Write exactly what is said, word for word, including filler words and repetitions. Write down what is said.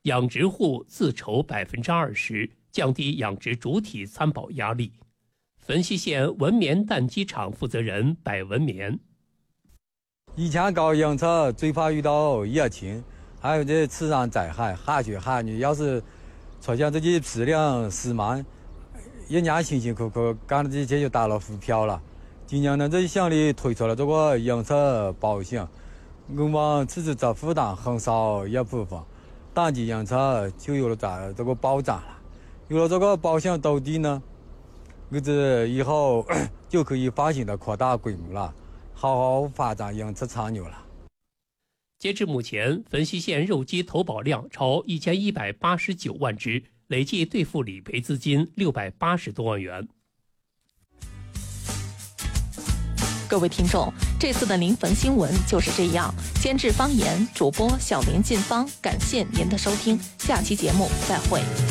养殖户自筹百分之二十，降低养殖主体参保压力。汾西县文棉蛋鸡场负责人柏文棉： 以前搞养殖最怕遇到疫情，还有这自然灾害，旱雪旱雨，要是出现这些质量失慢，一年辛辛苦苦干的这些就打了浮漂了。今年呢，这县里推出了这个养殖保险，我们自己这负担很少一部分，蛋鸡养殖就有了这这个保障了。有了这个保险兜底呢，我这以后就可以放心的扩大规模了，好好发展养殖产业了。 截至目前，汾西县肉鸡投保量超一千一百八十九万只，累计兑付理赔资金六百八十多万元。 各位听众，这次的临汾新闻就是这样。监制方言，主播小林进芳，感谢您的收听，下期节目再会。